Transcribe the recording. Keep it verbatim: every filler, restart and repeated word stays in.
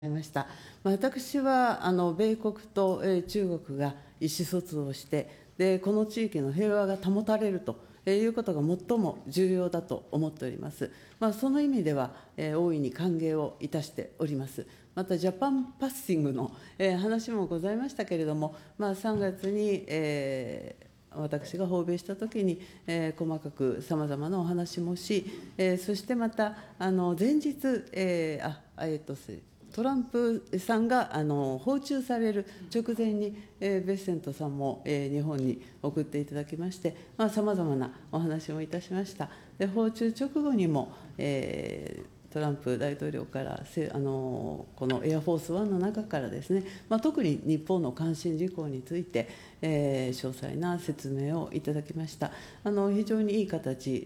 ありました。私はあの米国と、えー中国が意思疎通をして、でこの地域の平和が保たれるということが最も重要だと思っております。まあ、その意味では、えー大いに歓迎をいたしております。また、ジャパンパッシングの、えー話もございましたけれども、まあ、さんがつに、えー私が訪米したときに、えー細かくさまざまなお話もし、えーそしてまた、あの前日、えーあえーとすトランプさんがあの訪中される直前に、えーベッセントさんも、えー日本に送っていただきまして、さまざ、まなお話もいたしました。で訪中直後にも、えートランプ大統領からせあのこのエアフォースワンの中からですね、まあ、特に日本の関心事項について、えー詳細な説明をいただきました。あの非常にいい形